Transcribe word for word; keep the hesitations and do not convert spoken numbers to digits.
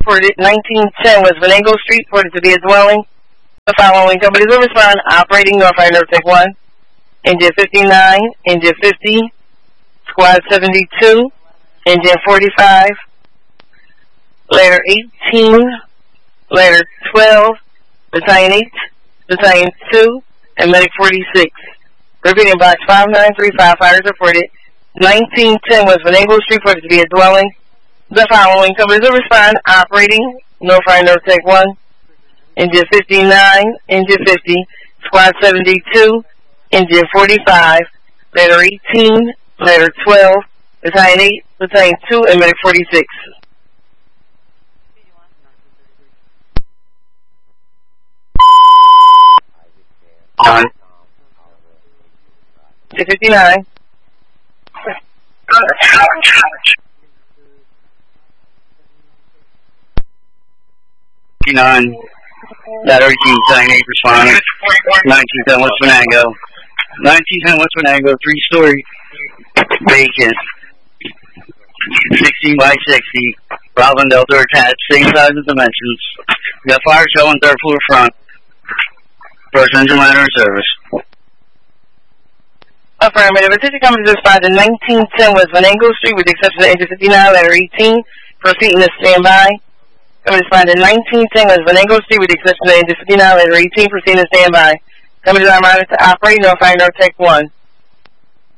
reported nineteen ten West Venango Street, reported to be a dwelling. The following companies will respond: operating Northside Nortec one, Engine fifty-nine, Engine fifty, Squad seventy-two, Engine forty-five, Ladder eighteen, Ladder twelve, Battalion eight, Battalion two, and Medic forty-six. Repeating, box five nine three five, fires reported nineteen ten West Venango Street, reported to be a dwelling. The following companies will respond: operating Northside Nortec one, Engine fifty-nine, Engine fifty, Squad seventy-two, Engine forty-five, Ladder eighteen, Ladder twelve, Battalion eight, Battalion two, and Medic forty-six. On. Engine fifty-nine. fifty-nine, Ladder eighteen, Battalion eight responding. nineteen ten West Venango. nineteen ten West Venango, three-story, vacant. sixteen by sixty, Bravo and Delta attached, same size and dimensions. We got fire showing third floor front. First engine ladder in service. Affirmative. Attention companies respond to nineteen ten West Venango Street with the exception of Engine fifty-nine, Ladder eighteen, proceeding to standby. Company respond to nineteen ten West Venango Street with the exception of Engine fifty-nine, Ladder eighteen, proceeding to standby. Companies are reminded to operate Northside Nortec one.